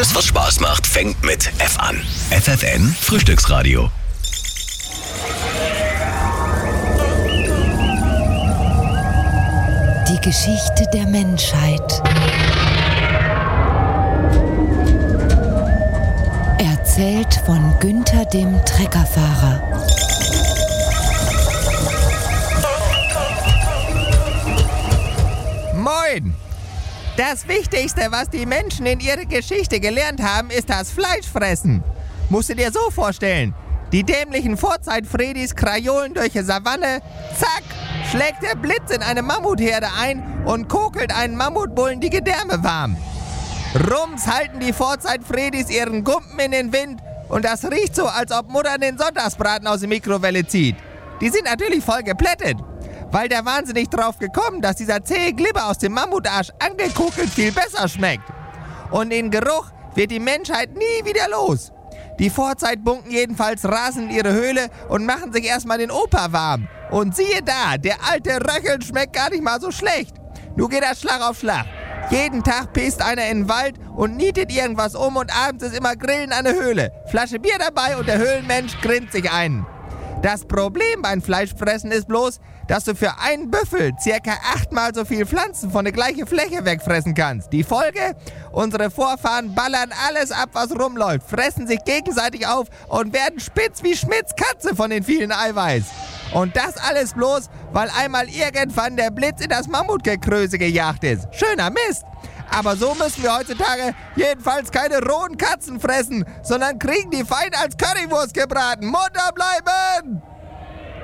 Alles, was Spaß macht, fängt mit F an. FFN Frühstücksradio. Die Geschichte der Menschheit. Erzählt von Günther dem Treckerfahrer. Moin! Das Wichtigste, was die Menschen in ihrer Geschichte gelernt haben, ist das Fleischfressen. Musst du dir so vorstellen. Die dämlichen Vorzeit-Fredis krajolen durch die Savanne, zack, schlägt der Blitz in eine Mammutherde ein und kokelt einen Mammutbullen die Gedärme warm. Rums halten die Vorzeit-Fredis ihren Gumpen in den Wind und das riecht so, als ob Mutter den Sonntagsbraten aus der Mikrowelle zieht. Die sind natürlich voll geplättet, weil der wahnsinnig drauf gekommen, dass dieser zähe Glibber aus dem Mammutarsch angekokelt viel besser schmeckt. Und den Geruch wird die Menschheit nie wieder los. Die Vorzeitbunken jedenfalls rasen in ihre Höhle und machen sich erstmal den Opa warm. Und siehe da, der alte Röcheln schmeckt gar nicht mal so schlecht. Nun geht das Schlag auf Schlag. Jeden Tag pisst einer in den Wald und nietet irgendwas um und abends ist immer Grillen an der Höhle. Flasche Bier dabei und der Höhlenmensch grinst sich ein. Das Problem beim Fleischfressen ist bloß, dass du für einen Büffel circa 8-mal so viel Pflanzen von der gleichen Fläche wegfressen kannst. Die Folge? Unsere Vorfahren ballern alles ab, was rumläuft, fressen sich gegenseitig auf und werden spitz wie Schmidts Katze von den vielen Eiweiß. Und das alles bloß, weil einmal irgendwann der Blitz in das Mammutgekröse gejagt ist. Schöner Mist! Aber so müssen wir heutzutage jedenfalls keine rohen Katzen fressen, sondern kriegen die fein als Currywurst gebraten. Munter bleiben!